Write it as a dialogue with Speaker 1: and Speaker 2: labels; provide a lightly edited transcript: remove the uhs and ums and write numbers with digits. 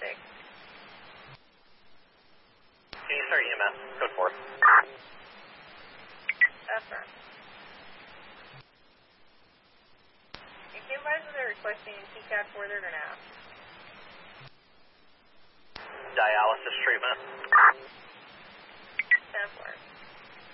Speaker 1: Can you start EMS? Code 4.
Speaker 2: Affirm. If you advise that they're requesting TCAT for they're going to ask.
Speaker 1: Dialysis treatment.
Speaker 2: 10-4.